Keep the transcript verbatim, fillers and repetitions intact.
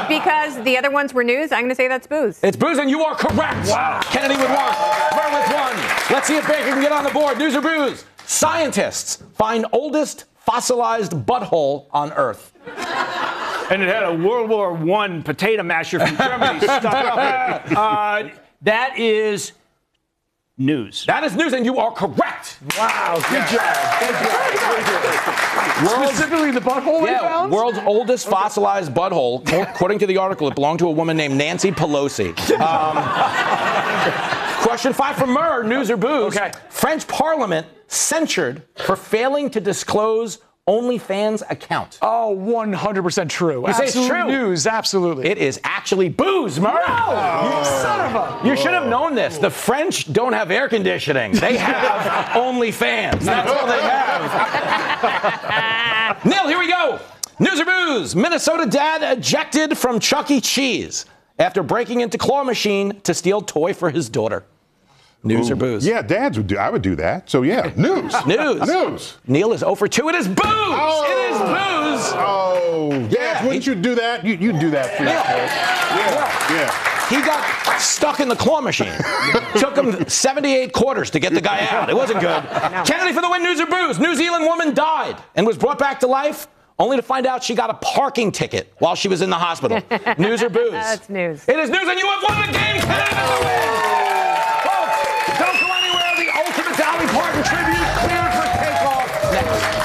Because the other ones were news, I'm going to say that's booze. It's booze, and you are correct. Wow. Kennedy with one. Murr with one. Let's see if Baker can get on the board. News or booze? Scientists find oldest fossilized butthole on Earth. And it had a World War One potato masher from Germany stuck up in it. Uh, that is news. That is news, and you are correct. Wow, good job. Good job. World's, Specifically the butthole they yeah, found? world's oldest fossilized butthole. According to the article, it belonged to a woman named Nancy Pelosi. Um, question five from Murr, news or booze? Okay. French Parliament censured for failing to disclose OnlyFans account. Oh, one hundred percent true. You say Absolute it's true. news, absolutely. It is actually booze, Murr. No! Oh. You son of a... You should have known this. The French don't have air conditioning. They have OnlyFans. That's all they have. Neil, here we go. News or booze? Minnesota dad ejected from Chuck E. Cheese after breaking into claw machine to steal toy for his daughter. News Ooh. or booze? Yeah, dads would do. I would do that. So yeah, news. News. News. Neil is zero for two. It is booze. Oh. It is booze. Oh, dads, Yeah, wouldn't he- you do that? You you do that for your kids. Yeah, yeah. He got stuck in the claw machine. Took him seventy-eight quarters to get the guy out. It wasn't good. Kennedy for the win. News or booze? New Zealand woman died and was brought back to life, only to find out she got a parking ticket while she was in the hospital. News or booze? That's news. It is news, and you have won the game. Kennedy for the win. Folks, don't go anywhere. The ultimate Dolly Parton tribute cleared for takeoff next.